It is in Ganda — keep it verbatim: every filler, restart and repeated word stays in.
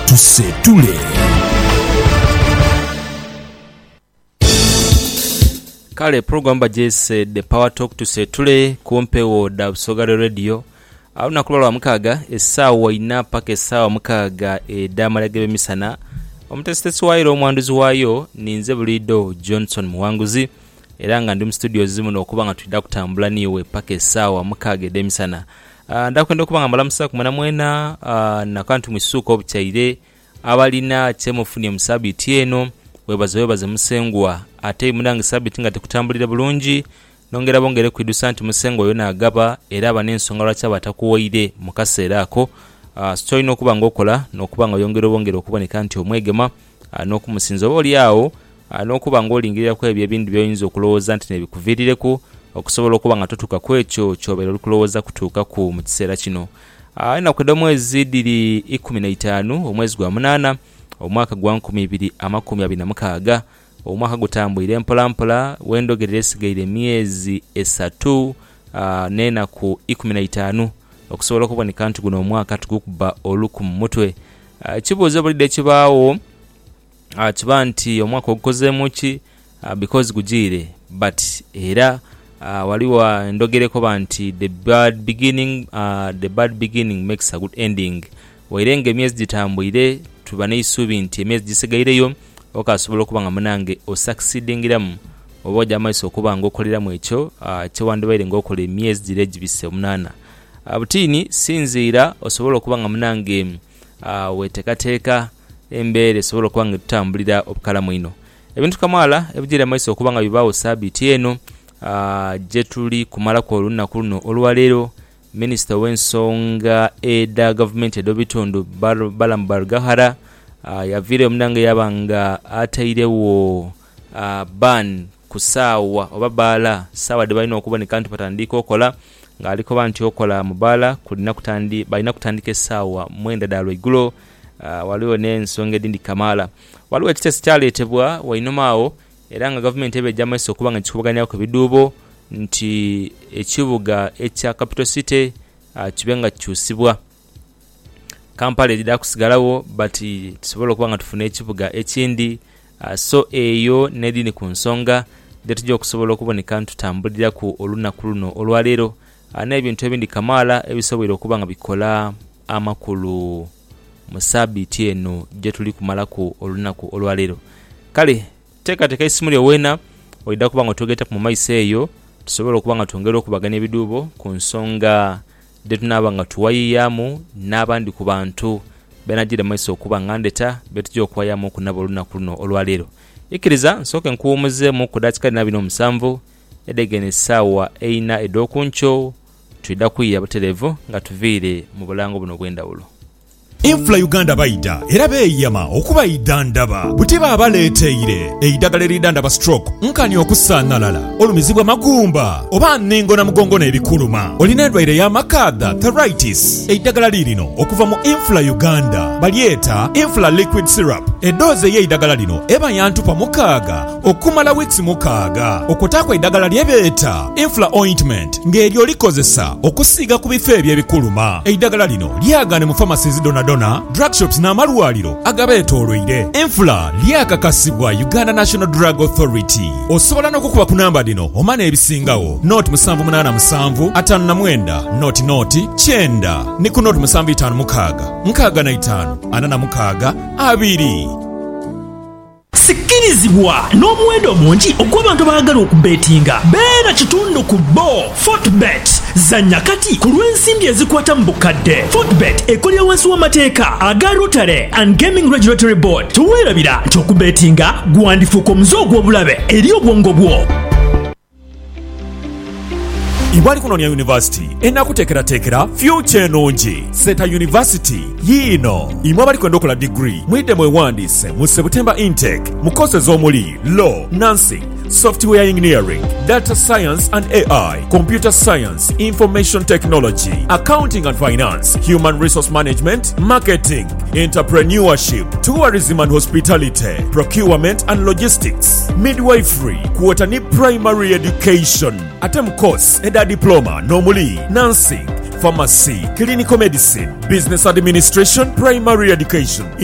tusetule. Kale program bajese the Power Talk tusetule kumpewo da Busogale Radio auna kulwa mukaga esawa ina paka esawa mukaga e damalagebe misana omutesitesi wayo omwanduzi wayo ninze bulido Johnson Muwanguzi era nga ndi mu studio zimu n'okuba nga tulida kutambula niwe paka esawa mukaga demisana. Uh, ndakwenda okuba nga malamusa kumana mwena uh, nakantu mwisuka obukyaire abalina kyemufunye mu sabiti eno webaze webaze musengwa ate munange sabiti nga tekutambulira bulungi nongera bongere kwidusa nti musengwa yona agaba era abanensonga lwaki batakuwaire mu kaseera ako. Uh, story n'okuba ng'okola n'okuba nga yongera bongere okuboneka nti omwegema uh, n'okumusinza oba oli awo uh, n'okuba ng'olingirira ku ebyo ebintu by'oyinza okulowooza nti nebikuviirireku okusobola okuba nga totuuka ku ekyo ky'obeera olikulowooza kutuuka ku mu kiseera kino. Uh, enakwedda omwezi diri ikumi na itaano omwezi gwa munaana omwaka gwa nkumi ibiri amakumi abiri na mukaaga omwaka gutambwire mpola mpola wendogerera esigaire emyezi esatu uh, n'enaku ikumi na itaano okusobola okuboneka nti guno omwaka tugukuba oluku mu mutwe. Uh, kibuuzo bulidde kibaawo uh, kiba nti omwaka ogukozeemu ki uh, because gugiire but era uh, waliwo endogereko banti the bad beginning uh, the bad beginning makes a good ending. Wairenge emyezi gitambwire tuba n'eisuubi nti emyezi gisigaireyo okasobola okuba nga munange osucceedingiramu oba ojja amaiso okuba nga okoleramu ekyo uh, kyewandibaire ng'okola emyezi gire gibise omunaana. Uh, butiini sinziira osobola okuba nga munange uh, weteekateeka embeera esobola okuba nga tutambulira obukalamu ino. Ebintu kamala ebigire amaiso okuba nga bibaawo saabiti eno uh, gye tuli kumalaku olunaku luno olwaleero Minister w'ensonga eda government edobitundu Balaam Bargahara uh, yaviire omunange yabanga atairewo uh, ban kusaawa oba baala saawa de balina okuboneka nti batandika okola nga aliko banti okola mu baala kulina kutandi balina kutandika essaawa mwenda dalo igulo. Uh, waliwo n'ensonga edindi kamala waliwo ekitesi kyaleetebwa wainumaawo era nga government ebe ejjamaiso okuba nga kikubaganya ku biduubo nti ekibuga ekya capital city uh, kibe nga kikyusibwa. Kampala erida kusigalawo but tusobola okuba nga tufuna ekibuga ekindi uh, so eyo nedini ku nsonga detujja okusobola okuboneka nti tutambulira ku olunaku luno olwaleero uh, n'ebintu ebindi kamala ebisobola okuba nga bikola amakulu mu saabiti eno gye tuli kumalaku olunaku olwaleero. Kale teekateeka isimu lyo weena olida kuba nga otwegeta mu maiso eyo tusobola okuba nga twongera okubaganya ebiduubo ku nsonga de tunaaba nga tuwayiyamu n'abandi ku bantu benagira maiso okuba nga ndeta betujja okuwayamu okunaba olunaku luno olwaleero. Ikkiriza nsooke nkuwumuzeemu ku dakiika na bino omusanvu edegene essaawa eina ed'okunkyo tulida kuyiya butereevu nga tuviire mu bulango buno bw'endawulo. Infla Uganda baida era beeyama okuba idandaba butiba abaleeteire eidagala eridandaba stroke nkani okusaanalala olumizibwa magumba oba nningo na mugongo n'ebikuluma olina endwaire y'amakadha arthritis eidagala lirino okuva mu Infla Uganda balyeta Infla liquid syrup. Eddoozi y'eidagala lino eba yantupa mukaaga okumala weeks mukaaga okutaakwa eidagala lyebeeta Infla ointment ng'eryo likozesa okusiiga ku bifo eby'ebikuluma. Eidagala lino lyagane mu pharmacies donadona drug shops n'amalwaliro agabeetoolwire. Infla lyakakasibwa Uganda National Drug Authority. Osobola n'okukuba ku namba dino omana ebisingawo noti musanvu munaana musanvu ataano na mwenda noti noti kyenda ne ku noti musanvu itaano mukaaga nkaaga na itaano ana na mukaaga abiri. Sikirizibwa n'omuwendo omungi ogw'abantu abaagala okubetinga beera kitundu ku bo Fortbet. Zanya kati ku lw'ensimbi ezikwata mu bukadde. Fortbet ekolera wansi w'amateeka aga Rotary and Gaming Regulatory Board. Tuweerabira nti okubetinga gwandifuuka omuze ogw'obulabe eri obwongo bwo. Ibwali kunonya University enakuteekerateekera future enungi. Seta University yino imwe abali kwenda okola degree mwidde mwewandiise mu September intake mu courses omuli law, nursing, software engineering, data science and A I, computer science, information technology, accounting and finance, human resource management, marketing, entrepreneurship, tourism and hospitality, procurement and logistics, midwifery, kuotani primary education, atem course eda diploma normally nursing, pharmacy, clinical medicine, business administration, primary education.